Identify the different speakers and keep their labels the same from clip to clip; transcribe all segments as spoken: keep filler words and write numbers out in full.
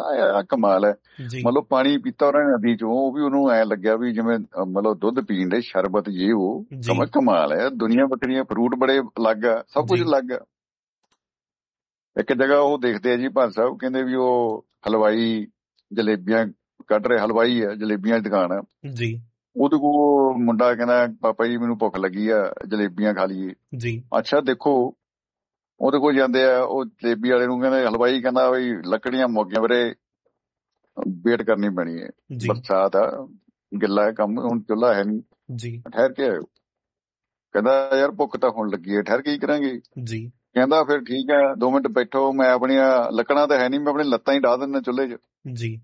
Speaker 1: ਆ ਕਮਾਲ ਹੈ।
Speaker 2: ਜੀ
Speaker 1: ਮਤਲਬ ਪਾਣੀ ਪੀਤਾ ਉਹਨਾਂ ਨੇ ਨਦੀ ਚੋਂ, ਉਹ ਵੀ ਉਹਨੂੰ ਐ ਲੱਗਿਆ ਵੀ ਜਿਵੇਂ ਅਹ, ਮਤਲਬ ਦੁੱਧ ਪੀਣ ਦੇ, ਸ਼ਰਬਤ ਜੇ ਉਹ
Speaker 2: ਜੀ
Speaker 1: ਕਮਾ ਕਮਾਲ ਹੈ। ਦੁਨੀਆ ਵੱਖਰੀਆਂ, ਫਰੂਟ ਬੜੇ ਅਲੱਗ ਆ, ਸਭ ਕੁਝ
Speaker 2: ਜੀ
Speaker 1: ਅਲੱਗ ਆ। ਇੱਕ ਜਗ੍ਹਾ ਉਹ ਦੇਖਦੇ ਆ ਜੀ ਭਾਰ ਸਾਹਿਬ, ਕਹਿੰਦੇ ਵੀ ਉਹ ਹਲਵਾਈ ਜਲੇਬੀਆਂ ਕੱਢ ਰਹੇ, ਹਲਵਾਈ ਆ, ਜਲੇਬੀਆਂ ਦੀ ਦੁਕਾਨ ਆ।
Speaker 2: ਜੀ
Speaker 1: ਉਹਦੇ ਕੋਲ ਮੁੰਡਾ ਕਹਿੰਦਾ ਪਾਪਾ ਜੀ ਮੈਨੂੰ ਭੁੱਖ ਲੱਗੀ ਆ, ਜਲੇਬੀਆਂ ਖਾ ਲਈਏ।
Speaker 2: ਜੀ
Speaker 1: ਅੱਛਾ ਦੇਖੋ, ਉਹਦੇ ਕੋਲ ਜਾਂਦੇ ਆ, ਉਹ ਜਲੇਬੀ ਵਾਲੇ ਨੂੰ ਕਹਿੰਦੇ, ਹਲਵਾਈ ਕਹਿੰਦਾ ਵੀ ਲੱਕੜੀਆਂ ਮੁੱਕ ਗਈਆਂ ਵੀਰੇ, ਵੇਟ ਕਰਨੀ ਪੈਣੀ ਹੈ,
Speaker 2: ਜੀ
Speaker 1: ਬਰਸਾਤ ਆ, ਗਿੱਲਾ ਹੈ ਕੰਮ, ਹੁਣ ਚੁੱਲ੍ਹਾ ਹੈ ਨਹੀਂ,
Speaker 2: ਜੀ
Speaker 1: ਠਹਿਰ ਕੇ ਆਇਓ। ਕਹਿੰਦਾ ਯਾਰ ਭੁੱਖ ਤਾਂ ਹੁਣ ਲੱਗੀ ਹੈ, ਠਹਿਰ ਕੇ ਕੀ ਕਰਾਂਗੇ।
Speaker 2: ਜੀ
Speaker 1: ਕਹਿੰਦਾ ਫਿਰ ਠੀਕ ਹੈ, ਦੋ ਮਿੰਟ ਬੈਠੋ, ਮੈਂ ਆਪਣੀਆਂ ਲੱਕੜਾਂ ਤਾਂ ਹੈ ਨਹੀਂ, ਮੈਂ ਆਪਣੀ ਲੱਤਾਂ ਹੀ ਢਾਹ ਦਿੰਦਾ ਚੁੱਲ੍ਹੇ 'ਚ।
Speaker 2: ਜੀ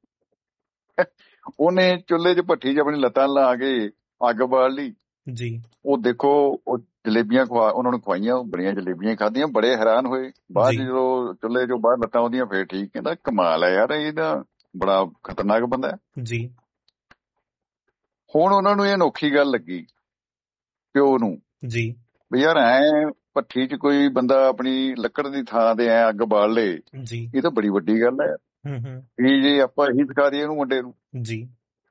Speaker 1: ਉਹਨੇ ਚੁੱਲ੍ਹੇ 'ਚ ਭੱਠੀ 'ਚ ਆਪਣੀ ਲੱਤਾਂ ਲਾ ਕੇ ਅੱਗ ਬਾਲ ਲਈ।
Speaker 2: ਜੀ
Speaker 1: ਉਹ ਦੇਖੋ, ਉਹ ਜਲੇਬੀਆਂ ਖਵਾ ਉਹਨਾਂ ਨੂੰ ਖਵਾਈਆਂ, ਉਹ ਬੜੀਆਂ ਜਲੇਬੀਆਂ ਖਾਧੀਆਂ, ਬੜੇ ਹੈਰਾਨ ਹੋਏ। ਬਾਅਦ 'ਚ
Speaker 2: ਜੀ
Speaker 1: ਜਦੋਂ ਚੁੱਲ੍ਹੇ 'ਚੋਂ ਬਾਹਰ ਲੱਤਾਂ ਉਹਦੀਆਂ ਫੇਰ ਠੀਕ, ਕਹਿੰਦਾ ਕਮਾਲ ਹੈ ਯਾਰ, ਇਹ ਤਾਂ ਬੜਾ ਖਤਰਨਾਕ ਬੰਦਾ ਹੈ।
Speaker 2: ਜੀ
Speaker 1: ਹੁਣ ਉਹਨਾਂ ਨੂੰ ਇਹ ਅਨੋਖੀ ਗੱਲ ਲੱਗੀ ਪਿਓ ਨੂੰ,
Speaker 2: ਜੀ
Speaker 1: ਵੀ ਯਾਰ ਐ ਭੱਠੀ 'ਚ ਕੋਈ ਬੰਦਾ ਆਪਣੀ ਲੱਕੜ ਦੀ ਥਾਂ ਤੇ ਐ ਅੱਗ ਬਾਲ ਲੇ,
Speaker 2: ਜੀ
Speaker 1: ਇਹ ਤਾਂ ਬੜੀ ਵੱਡੀ ਗੱਲ ਹੈ।
Speaker 2: ਹੂੰ ਹੂੰ
Speaker 1: ਇਹ ਜੇ ਆਪਾਂ ਇਹੀ ਸਿਖਾ ਦਈਏ ਇਹਨੂੰ ਮੁੰਡੇ ਨੂੰ।
Speaker 2: ਜੀ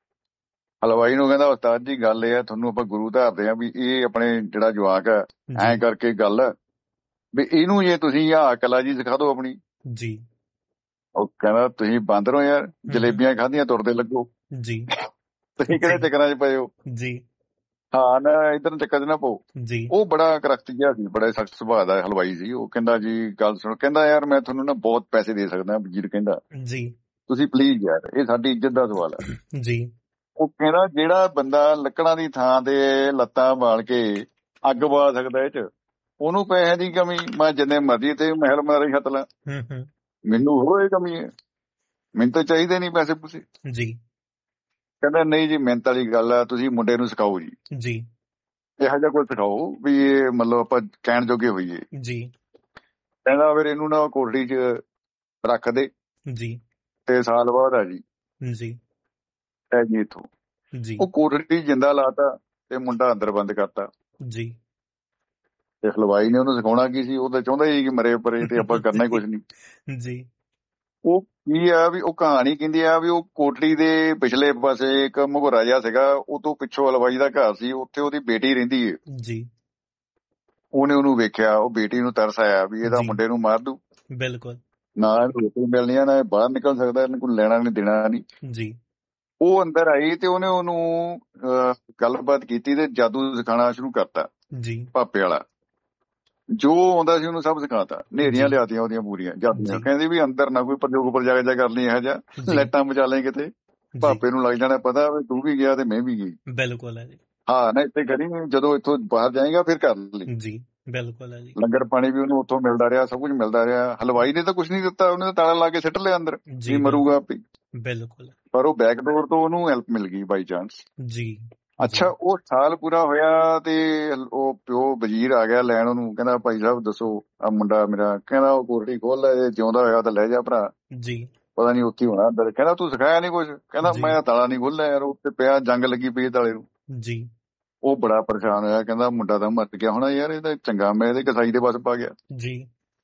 Speaker 1: ਹਲਵਾਈ ਨੂੰ ਕਹਿੰਦਾ ਉਸਤਾਦ ਜੀ ਗੱਲ ਇਹ ਆ, ਤੁਹਾਨੂੰ ਆਪਾਂ ਗੁਰੂ ਧਾਰਦੇ ਆ ਵੀ ਇਹ ਆਪਣੇ ਜਿਹੜਾ ਜਵਾਕ ਆ ਐਂ
Speaker 2: ਜੀ
Speaker 1: ਕਰਕੇ ਗੱਲ ਆ, ਵੀ ਇਹਨੂੰ ਜੇ ਤੁਸੀਂ ਆਹ ਕਲਾ ਜੀ ਸਿਖਾ ਦਿਓ ਆਪਣੀ।
Speaker 2: ਜੀ
Speaker 1: ਉਹ ਕਹਿੰਦਾ ਤੁਸੀਂ ਬਾਂਦਰ ਹੋ ਯਾਰ,
Speaker 2: ਹੂੰ ਹੂੰ
Speaker 1: ਜਲੇਬੀਆਂ ਖਾਧੀਆਂ ਤੁਰਦੇ ਲੱਗੋ,
Speaker 2: ਜੀ
Speaker 1: ਤੁਸੀਂ ਕਿਹੜੇ
Speaker 2: ਜੀ
Speaker 1: ਚੱਕਰਾਂ 'ਚ ਪਏ ਹੋ।
Speaker 2: ਜੀ
Speaker 1: ਹਾਂ ਨਾ ਇਧਰ ਚੱਕਰ 'ਚ ਨਾ ਪਾਓ।
Speaker 2: ਜੀ
Speaker 1: ਉਹ ਬੜਾ ਕਰਖਤ ਜਿਹਾ ਸੀ, ਬੜਾ ਸਖਤ ਸੁਭਾਅ ਦਾ ਹਲਵਾਈ ਸੀ। ਉਹ ਕਹਿੰਦਾ ਜੀ ਗੱਲ ਸੁਣੋ, ਕਹਿੰਦਾ ਯਾਰ ਮੈਂ ਤੁਹਾਨੂੰ ਨਾ ਬਹੁਤ ਪੈਸੇ ਦੇ ਸਕਦਾ ਵਜ਼ੀਰ, ਕਹਿੰਦਾ
Speaker 2: ਜੀ
Speaker 1: ਤੁਸੀਂ ਪਲੀਜ਼ ਯਾਰ, ਇਹ ਸਾਡੀ ਇੱਜ਼ਤ ਦਾ ਸਵਾਲ ਹੈ।
Speaker 2: ਜੀ
Speaker 1: ਉਹ ਕਹਿੰਦਾ ਜਿਹੜਾ ਬੰਦਾ ਲੱਕੜਾਂ ਦੀ ਥਾਂ ਤੇ ਲੱਤਾਂ ਬਾਲ ਕੇ ਅੱਗ ਬਾਲ ਸਕਦਾ ਇਹ 'ਚ, ਉਹਨੂੰ ਪੈਸੇ ਦੀ ਕਮੀ, ਮੈਂ ਜਿੰਨੇ ਮਰਜ਼ੀ ਤੇ ਮਹਿਲ ਮਾਰੇ ਛੱਤ ਲਾਂ,
Speaker 2: ਹੂੰ ਹੂੰ
Speaker 1: ਮੈਨੂੰ ਉਹ ਇਹ ਕਮੀ ਹੈ, ਮੈਨੂੰ ਤਾਂ ਚਾਹੀਦੇ ਨਹੀਂ ਪੈਸੇ ਪੂਸੇ।
Speaker 2: ਜੀ
Speaker 1: ਕਹਿੰਦਾ ਨਹੀਂ ਜੀ, ਮਿਹਨਤ ਵਾਲੀ ਗੱਲ ਆ, ਤੁਸੀਂ ਮੁੰਡੇ ਨੂੰ ਸਿਖਾਓ ਜੀ,
Speaker 2: ਜੀ
Speaker 1: ਇਹੋ ਜਿਹਾ ਕੁਝ ਸਿਖਾਓ ਵੀ ਇਹ ਮਤਲਬ ਆਪਾਂ ਕਹਿਣ ਜੋਗੇ ਹੋਈਏ।
Speaker 2: ਜੀ
Speaker 1: ਕਹਿੰਦਾ ਫਿਰ ਇਹਨੂੰ ਨਾ ਕੋਠੜੀ 'ਚ ਰੱਖ ਦੇ,
Speaker 2: ਜੀ
Speaker 1: ਤੇ ਸਾਲ ਬਾਅਦ ਆ ਜੀ
Speaker 2: ਜੀ
Speaker 1: ਐ ਜੀ ਇੱਥੋਂ।
Speaker 2: ਜੀ
Speaker 1: ਉਹ ਕੋਠੜੀ ਜਿੰਦਾ ਲਾਤਾ ਤੇ ਮੁੰਡਾ ਅੰਦਰ ਬੰਦ ਕਰਤਾ।
Speaker 2: ਜੀ
Speaker 1: ਤੇ ਹਲਵਾਈ ਨੇ ਉਹਨੂੰ ਸਿਖਾਉਣਾ ਕੀ ਸੀ, ਉਹ ਤਾਂ ਚਾਹੁੰਦਾ ਹੀ ਕਿ ਮਰੇ ਪਰੇ ਤੇ ਆਪਾਂ ਕਰਨਾ ਹੀ ਕੁਝ ਨਹੀਂ।
Speaker 2: ਜੀ
Speaker 1: ਉਹ ਕੀ ਆ ਵੀ ਉਹ ਕਹਾਣੀ ਕਹਿੰਦੀ ਆ ਵੀ ਉਹ ਕੋਠੜੀ ਦੇ ਪਿਛਲੇ ਪਾਸੇ ਇੱਕ ਮੁਗਰਾ ਜਿਹਾ ਸੀਗਾ, ਉਹ ਤੋਂ ਪਿੱਛੋਂ ਹਲਵਾਈ ਦਾ ਘਰ ਸੀ, ਉੱਥੇ ਉਹਦੀ ਬੇਟੀ ਰਹਿੰਦੀ ਹੈ।
Speaker 2: ਜੀ
Speaker 1: ਉਹਨੇ ਉਹਨੂੰ ਵੇਖਿਆ, ਉਹ ਬੇਟੀ ਨੂੰ ਤਰਸ ਆਇਆ ਵੀ ਇਹਦਾ
Speaker 2: ਜੀ
Speaker 1: ਮੁੰਡੇ ਨੂੰ ਮਾਰ ਦੂ,
Speaker 2: ਬਿਲਕੁਲ
Speaker 1: ਨਾ ਇਹਨੂੰ ਰੋਟੀ ਮਿਲਣੀ ਆ, ਨਾ ਇਹ ਬਾਹਰ ਨਿਕਲ ਸਕਦਾ, ਇਹਨੂੰ ਕੋਈ ਲੈਣਾ ਨਹੀਂ ਦੇਣਾ ਨਹੀਂ।
Speaker 2: ਜੀ
Speaker 1: ਉਹ ਅੰਦਰ ਆਈ ਤੇ ਉਹਨੇ ਉਹਨੂੰ ਅਹ ਗੱਲਬਾਤ ਕੀਤੀ ਤੇ ਜਾਦੂ ਸਿਖਾਉਣਾ ਸ਼ੁਰੂ ਕਰਤਾ,
Speaker 2: ਜੀ
Speaker 1: ਪਾਪੇ ਵਾਲਾ ਜੋ ਆਉਂਦਾ ਸੀ ਉਹਨੂੰ ਸਭ ਸਿਖਾਤਾ। ਨੇਰੀਆਂ
Speaker 2: ਜੀ
Speaker 1: ਲਿਆਤੀਆਂ ਉਹਦੀਆਂ ਪੂਰੀਆਂ ਜਾਦੂਆਂ,
Speaker 2: ਜੀ
Speaker 1: ਕਹਿੰਦੀ ਵੀ ਅੰਦਰ ਨਾ ਕੋਈ ਪ੍ਰਯੋਗ ਉੱਪਰ ਜਾ ਜਾ ਕਰ ਲਈ ਇਹੋ ਜਿਹਾ,
Speaker 2: ਜੀ
Speaker 1: ਲਾਈਟਾਂ ਬਚਾ ਲੈ ਕਿਤੇ,
Speaker 2: ਜੀ
Speaker 1: ਭਾਪੇ ਨੂੰ ਲੱਗ ਜਾਣਾ ਪਤਾ ਵੀ ਤੂੰ ਵੀ ਗਿਆ ਤੇ ਮੈਂ ਵੀ ਗਈ।
Speaker 2: ਬਿਲਕੁਲ ਹੈ ਜੀ
Speaker 1: ਹਾਂ ਨਾ ਇੱਥੇ ਕਰੀ, ਜਦੋਂ ਇੱਥੋਂ ਬਾਹਰ ਜਾਏਗਾ ਫਿਰ ਕਰ ਲਈ।
Speaker 2: ਜੀ ਬਿਲਕੁਲ ਹੈ ਜੀ
Speaker 1: ਲੰਗਰ ਪਾਣੀ ਵੀ ਉਹਨੂੰ ਉੱਥੋਂ ਮਿਲਦਾ ਰਿਹਾ, ਸਭ ਕੁਝ ਮਿਲਦਾ ਰਿਹਾ। ਹਲਵਾਈ ਨੇ ਤਾਂ ਕੁਝ ਨਹੀਂ ਦਿੱਤਾ, ਉਹਨੇ ਤਾਂ ਤਾਲਾ ਲਾ ਕੇ ਸਿੱਟ ਲਿਆ ਅੰਦਰ
Speaker 2: ਜੀ
Speaker 1: ਵੀ ਮਰੂਗਾ ਆਪੇ।
Speaker 2: ਬਿਲਕੁਲ
Speaker 1: ਪਰ ਉਹ ਬੈਕਡੋਰ ਤੋਂ ਉਹਨੂੰ ਹੈਲਪ ਮਿਲ ਗਈ ਬਾਈ ਚਾਂਸ।
Speaker 2: ਜੀ
Speaker 1: ਅੱਛਾ
Speaker 2: ਜੀ
Speaker 1: ਉਹ ਸਾਲ ਪੂਰਾ ਹੋਇਆ ਤੇ ਉਹ ਪਿਓ ਵਜ਼ੀਰ ਆ ਗਿਆ ਲੈਣ ਉਹਨੂੰ, ਕਹਿੰਦਾ ਭਾਈ ਸਾਹਿਬ ਦੱਸੋ ਆ ਮੁੰਡਾ ਮੇਰਾ, ਕਹਿੰਦਾ ਉਹ ਕੋਠੜੀ ਖੋਲ ਲੈ, ਜੇ ਜਿਉਂਦਾ ਹੋਇਆ ਤਾਂ ਲੈ ਜਾ ਭਰਾ,
Speaker 2: ਜੀ
Speaker 1: ਪਤਾ ਨਹੀਂ ਉੱਥੇ ਹੋਣਾ ਅੰਦਰ। ਕਹਿੰਦਾ ਤੂੰ ਸਿਖਾਇਆ ਨਹੀਂ ਕੁਝ, ਕਹਿੰਦਾ
Speaker 2: ਜੀ
Speaker 1: ਮੈਂ ਤਾਲਾ ਨਹੀਂ ਖੋਲਿਆ ਯਾਰ, ਉੱਤੇ ਪਿਆ ਜੰਗ ਲੱਗੀ ਪਈ ਤਾਲੇ ਨੂੰ।
Speaker 2: ਜੀ
Speaker 1: ਉਹ ਬੜਾ ਪਰੇਸ਼ਾਨ ਹੋਇਆ, ਕਹਿੰਦਾ ਮੁੰਡਾ ਤਾਂ ਮਰ ਗਿਆ ਹੋਣਾ ਯਾਰ, ਇਹ ਤਾਂ ਚੰਗਾ ਮੈਂ ਇਹਦੇ ਕਸਾਈ ਦੇ ਬਸ ਪਾ ਗਿਆ।
Speaker 2: ਜੀ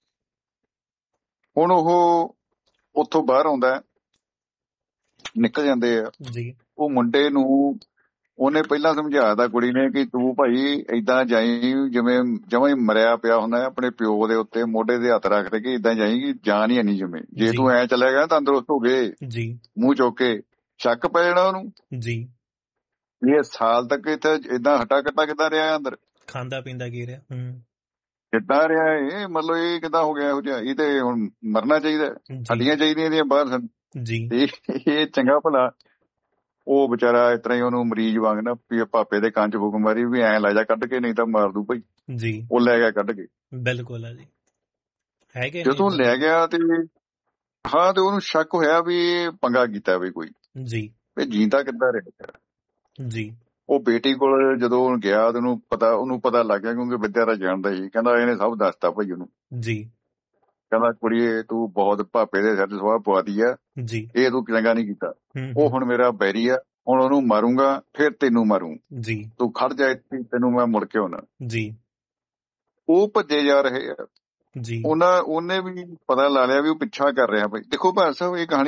Speaker 1: ਹੁਣ ਉਹ ਉੱਥੋਂ ਬਾਹਰ ਆਉਂਦਾ, ਨਿਕਲ ਜਾਂਦੇ ਆ।
Speaker 2: ਜੀ
Speaker 1: ਉਹ ਮੁੰਡੇ ਨੂੰ ਉਹਨੇ ਪਹਿਲਾਂ ਸਮਝਾਇਆ ਕੁੜੀ ਨੇ ਕਿ ਤੂੰ ਭਾਈ ਏਦਾਂ ਜਾਈ ਜਿਵੇਂ ਜਮਾਂ ਹੀ ਮਰਿਆ ਪਿਆ ਹੁੰਦਾ, ਆਪਣੇ ਪਿਓ ਦੇ ਉੱਤੇ ਮੋਢੇ ਦੇ ਹੱਥ ਰੱਖ ਕੇ ਏਦਾਂ ਜਾਈ ਕਿ ਜਾਨ ਹੀ ਨਹੀਂ ਜਮੇ, ਜੇ
Speaker 2: ਜੀ
Speaker 1: ਤੂੰ ਐ ਚਲੇ ਗਿਆ ਤੰਦਰੁਸਤ ਹੋ ਗਏ,
Speaker 2: ਜੀ
Speaker 1: ਮੂੰਹ ਚੁੱਕ ਕੇ ਸ਼ੱਕ ਪੈ ਜਾਣਾ ਉਹਨੂੰ।
Speaker 2: ਜੀ
Speaker 1: ਇਹ ਸਾਲ ਤੱਕ ਇੱਥੇ ਏਦਾਂ ਹਟਾ ਕੱਟਾ ਕਿੱਦਾਂ ਰਿਹਾ ਅੰਦਰ,
Speaker 2: ਖਾਂਦਾ ਪੀਂਦਾ ਕੀ ਰਿਹਾ, ਹੂੰ
Speaker 1: ਕਿੱਦਾਂ ਰਿਹਾ ਇਹ, ਮਤਲਬ ਇਹ ਕਿੱਦਾਂ ਹੋ ਗਿਆ ਇਹੋ ਜਿਹਾ, ਇਹ ਤੇ ਹੁਣ ਮਰਨਾ ਚਾਹੀਦਾ,
Speaker 2: ਜੀ
Speaker 1: ਹੱਡੀਆਂ ਚਾਹੀਦੀਆਂ ਇਹਦੀਆਂ ਬਾਹਰ।
Speaker 2: ਜੀ
Speaker 1: ਤੇ ਇਹ ਚੰਗਾ ਭਲਾ ਉਹ ਵਿਚਾਰਾ ਇਸ ਤਰ੍ਹਾਂ ਹੀ ਉਹਨੂੰ ਮਰੀਜ਼ ਵਾਂਗ ਨਾ ਵੀ ਭਾਪੇ ਦੇ ਕੰਨ 'ਚ ਫੂਕ ਮਾਰੀ ਵੀ ਐਂ ਲੈ ਜਾ ਕੱਢ ਕੇ, ਨਹੀਂ ਤਾਂ ਮਾਰ ਦੂ ਭਾਈ।
Speaker 2: ਜੀ
Speaker 1: ਉਹ ਲੈ ਗਿਆ ਕੱਢ ਕੇ।
Speaker 2: ਬਿਲਕੁਲ ਹੈ ਜੀ ਹੈਗੇ
Speaker 1: ਜਦੋਂ
Speaker 2: ਨੇ
Speaker 1: ਲੈ ਗਿਆ ਤੇ ਹਾਂ ਤੇ ਉਹਨੂੰ ਸ਼ੱਕ ਹੋਇਆ ਵੀ ਇਹ ਪੰਗਾ ਕੀਤਾ ਵੀ ਕੋਈ,
Speaker 2: ਜੀ
Speaker 1: ਵੀ ਜੀਂਦਾ ਕਿੱਦਾਂ ਰਿਹਾ।
Speaker 2: ਜੀ
Speaker 1: ਉਹ ਬੇਟੀ ਕੋਲ ਜਦੋਂ ਗਿਆ ਤੇ ਉਹਨੂੰ ਪਤਾ ਉਹਨੂੰ ਪਤਾ ਲੱਗ ਗਿਆ, ਕਿਉਂਕਿ ਵਿਦਿਆ ਦਾ ਜਾਣਦਾ ਸੀ। ਕਹਿੰਦਾ ਇਹਨੇ ਸਭ ਦੱਸਤਾ ਭਾਈ ਉਹਨੂੰ।
Speaker 2: ਜੀ
Speaker 1: ਕਹਿੰਦਾ ਕੁੜੀਏ ਤੂੰ ਬਹੁਤ ਭਾਪੇ ਦੇ ਸਿਰ 'ਚ ਸਵਾਹ ਪਵਾਤੀ ਆ,
Speaker 2: ਜੀ
Speaker 1: ਇਹ ਤੂੰ ਚੰਗਾ ਨਹੀਂ ਕੀਤਾ।
Speaker 2: ਹੂੰ
Speaker 1: ਉਹ ਹੁਣ ਮੇਰਾ ਬੈਰੀ ਆ, ਹੁਣ ਉਹਨੂੰ ਮਾਰੂੰਗਾ ਫਿਰ ਤੈਨੂੰ ਮਾਰੂ,
Speaker 2: ਜੀ
Speaker 1: ਤੂੰ ਖੜ ਜਾ ਇੱਥੇ, ਤੈਨੂੰ ਮੈਂ ਮੁੜ ਕੇ ਆਉਣਾ।
Speaker 2: ਜੀ
Speaker 1: ਉਹ ਭੱਜੇ ਜਾ ਰਹੇ ਆ।
Speaker 2: ਜੀ
Speaker 1: ਉਹਨਾਂ ਉਹਨੇ ਵੀ ਪਤਾ ਲਾ ਲਿਆ ਵੀ ਉਹ ਪਿੱਛਾ ਕਰ ਰਿਹਾ ਭਾਈ। ਦੇਖੋ ਭਾਈ ਸਾਹਿਬ ਇਹ ਕਹਾਣੀ